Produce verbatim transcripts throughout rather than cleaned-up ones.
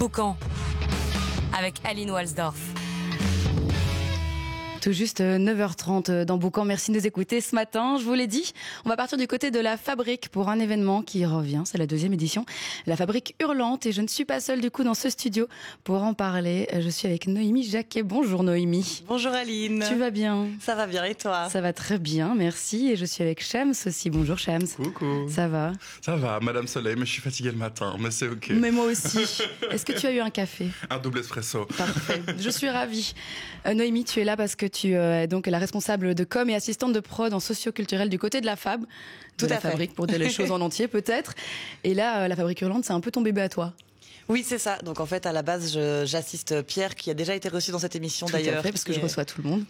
Boucan, avec Aline Walsdorf. Tout juste neuf heures trente dans Boucan. Merci de nous écouter ce matin. Je vous l'ai dit, on va partir du côté de la Fabrique pour un événement qui revient. C'est la deuxième édition. La Fabrique Hurlante. Et je ne suis pas seule du coup dans ce studio pour en parler. Je suis avec Noémie Jacquet. Bonjour Noémie. Bonjour Aline. Tu vas bien? Ça va bien et toi? Ça va très bien, merci. Et je suis avec Shams aussi. Bonjour Shams. Coucou. Ça va? Ça va, Madame Soleil, mais je suis fatiguée le matin, mais c'est ok. Mais moi aussi. Est-ce que tu as eu un café? Un double espresso. Parfait. Je suis ravie. Euh, Noémie, tu es là parce que tu euh, es donc la responsable de com et assistante de prod en socio-culturel du côté de la Fab. Tout de la à fait. Fabrique pour dire les choses en entier peut-être. Et là, euh, la Fabrique Hurlante, c'est un peu ton bébé à toi. Oui, c'est ça. Donc en fait, à la base, je, j'assiste Pierre, qui a déjà été reçu dans cette émission Tout d'ailleurs. à fait, parce que je est... reçois tout le monde.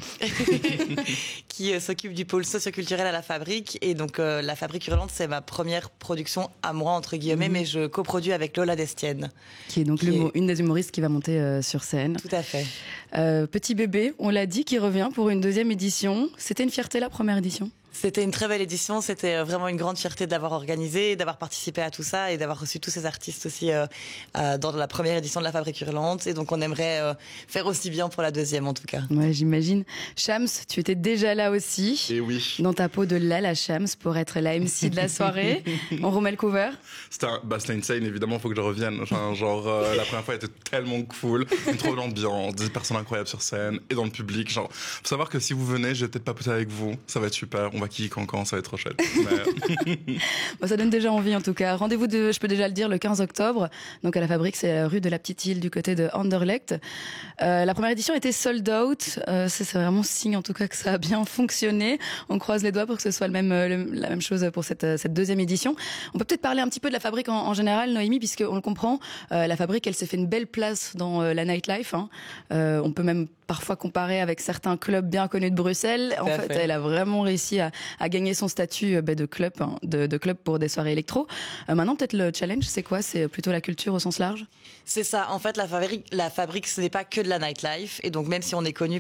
qui euh, s'occupe du pôle socioculturel à la Fabrique. Et donc euh, la Fabrique Hurlante, c'est ma première production à moi, entre guillemets, Mhm. mais je coproduis avec Lola Destienne. Qui est donc Qui l'humo- est- une des humoristes qui va monter euh, sur scène. Tout à fait. Euh, petit bébé, on l'a dit, qui revient pour une deuxième édition. C'était une fierté la première édition. C'était une très belle édition. C'était euh, vraiment une grande fierté de l'avoir organisée, d'avoir participé à tout ça et d'avoir reçu tous ces artistes aussi euh, euh, dans la première édition de la Fabrique Hurlante. Et donc on aimerait euh, faire aussi bien pour la deuxième en tout cas. Ouais, j'imagine. Shams, tu étais déjà là aussi. Et oui. Dans ta peau de Lala Shams pour être la M C de la soirée. On remet le cover. C'était un, bah, c'était insane, évidemment, faut que je revienne. Enfin, genre, euh, la première fois, elle était tellement cool. Une trop l'ambiance, des personnes incroyables sur scène et dans le public. Genre, faut savoir que si vous venez, je vais peut-être papoter avec vous. Ça va être super. On va kiki cancan, ça va être trop chouette. Mais... Bon, ça donne déjà envie en tout cas. Rendez-vous, de, je peux déjà le dire, le quinze octobre. Donc à la Fabrique, c'est la rue de la Petite Île du côté de Anderlecht. Euh, la première édition était sold out. Euh, c'est, c'est vraiment signe en tout cas que ça a bien fonctionné. On croise les doigts pour que ce soit le même, le, la même chose pour cette, cette deuxième édition. On peut peut-être parler un petit peu de la Fabrique en, en général, Noémie, puisque on le comprend. Euh, la Fabrique, elle s'est fait une belle place dans euh, la nightlife. Hein. Euh, on peut même parfois comparer avec certains clubs bien connus de Bruxelles. En fait, fait. elle a vraiment réussi à, à gagner son statut euh, bah, de club, hein, de, de club pour des soirées électro. Euh, maintenant, peut-être le challenge, c'est quoi? C'est plutôt la culture au sens large? C'est ça. En fait, la Fabrique, la Fabrique, ce n'est pas que de la nightlife. Et donc, même si on est connu